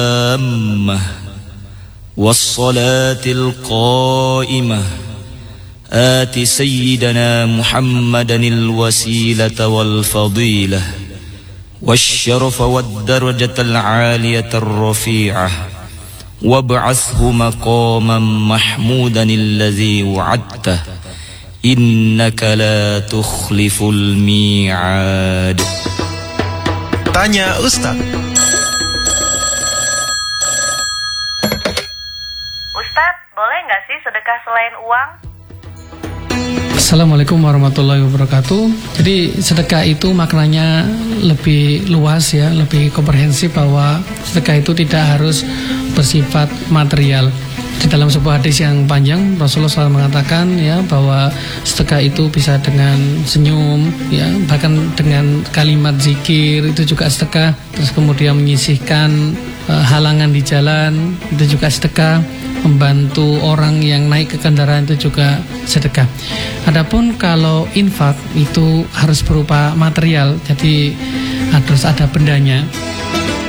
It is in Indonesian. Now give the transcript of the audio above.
والصلاة القائمة آت سيدنا محمدا الوسيلة والفضيلة والشرف والدرجة العالية الرفيعة وابعثه مقاما محمودا الذي وعدته إنك لا تخلف الميعاد. Tanya Ustaz. Ustaz, boleh nggak sih sedekah selain uang? Assalamualaikum warahmatullahi wabarakatuh. Jadi sedekah itu maknanya lebih luas ya, lebih komprehensif, bahwa sedekah itu tidak harus bersifat material. Di dalam sebuah hadis yang panjang, Rasulullah SAW mengatakan ya bahwa sedekah itu bisa dengan senyum, ya bahkan dengan kalimat zikir itu juga sedekah. Terus kemudian menyisihkan halangan di jalan itu juga sedekah. Membantu orang yang naik ke kendaraan itu juga sedekah. Adapun kalau infak itu harus berupa material, jadi harus ada bendanya.